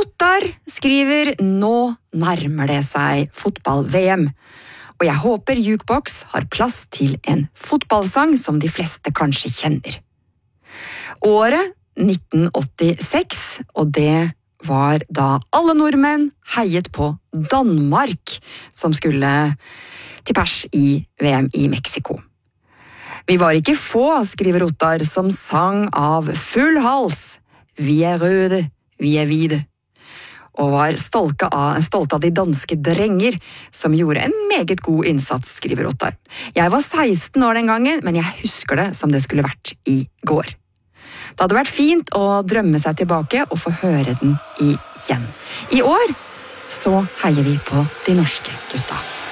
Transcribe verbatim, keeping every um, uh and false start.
Ottar skriver, nå nærmer det seg fotball-V M. Og jeg håper Jukebox har plass til en fotballsang som de fleste kanskje kjenner. Året nitten åttiseks, og det var da alle nordmenn heiet på Danmark, som skulle til pers i V M i Mexico. Vi var ikke få, skriver Ottar, som sang av full hals. Vi er røde, vi er hvide. Og var stolte av, stolte av de danske drenger, som gjorde en meget god innsats, skriver Ottar. Jeg var seksten år den gangen, men jeg husker det som det skulle vært i går. Det hadde vært fint å drømme seg tilbake og få høre den igjen. I år så heier vi på de norske gutta.